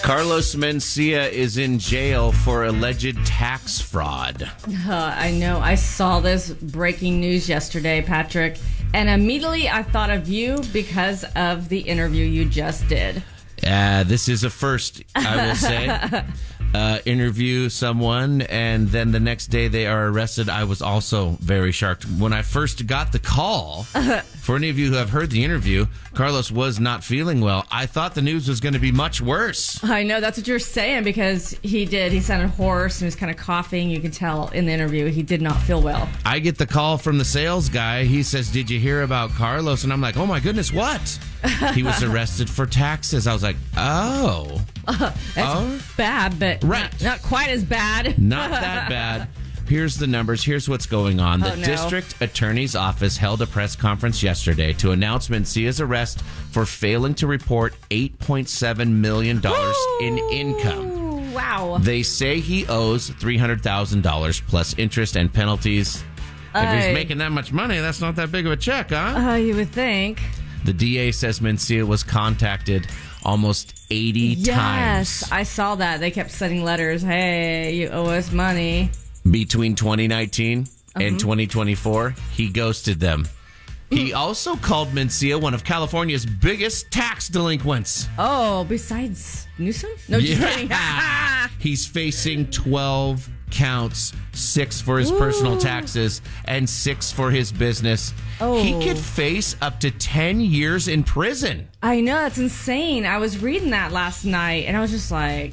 Carlos Mencia is in jail for alleged tax fraud. I know. I saw this breaking news yesterday, Patrick, and immediately I thought of you because of the interview you just did. This is a first, I will say. Interview someone, and then the next day they are arrested. I was also very shocked. When I first got the call, for any of you who have heard the interview, Carlos was not feeling well. I thought the news was going to be much worse. I know, that's what you're saying, because he sounded hoarse and he was kind of coughing. You can tell in the interview he did not feel well. I get the call from the sales guy. He says, "Did you hear about Carlos?" And I'm like, "Oh my goodness, what?" He was arrested for taxes. I was like, oh. That's bad, but right. Not quite as bad. Not that bad. Here's the numbers. Here's what's going on. The no. district attorney's office held a press conference yesterday to announce Mencia's arrest for failing to report $8.7 million in income. Wow. They say he owes $300,000 plus interest and penalties. If he's making that much money, that's not that big of a check, huh? You would think. The DA says Mencia was contacted almost 80 times. Yes, I saw that. They kept sending letters. Hey, you owe us money. Between 2019 and 2024, he ghosted them. He also called Mencia one of California's biggest tax delinquents. Oh, besides Newsom? No, just kidding. He's facing 12 counts, 6 for his personal taxes and 6 for his business. Oh. He could face up to 10 years in prison. I know, that's insane. I was reading that last night, and I was just like,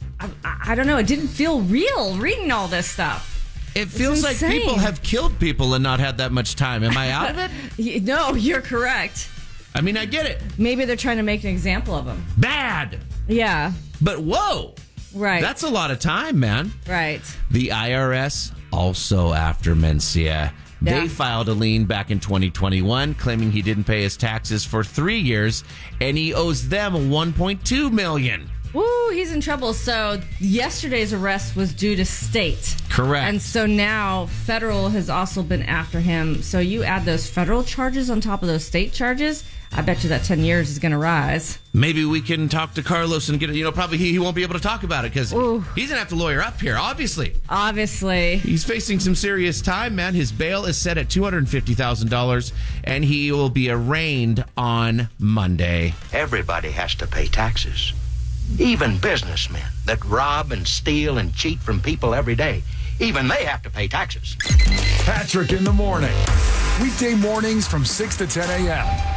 I don't know. It didn't feel real reading all this stuff. It feels like people have killed people and not had that much time. Am I out of it? No, you're correct. I mean, I get it. Maybe they're trying to make an example of him. Bad. Yeah. But whoa. Right. That's a lot of time, man. Right. The IRS also after Mencia. Yeah. They filed a lien back in 2021 claiming he didn't pay his taxes for 3 years and he owes them $1.2 million. Woo, he's in trouble. So yesterday's arrest was due to state. Correct. And so now federal has also been after him. So you add those federal charges on top of those state charges, I bet you that 10 years is going to rise. Maybe we can talk to Carlos and get it. Probably he won't be able to talk about it because he's going to have to lawyer up here, obviously. Obviously. He's facing some serious time, man. His bail is set at $250,000 and he will be arraigned on Monday. Everybody has to pay taxes. Even businessmen that rob and steal and cheat from people every day. Even they have to pay taxes. Patrick in the morning. Weekday mornings from 6 to 10 a.m.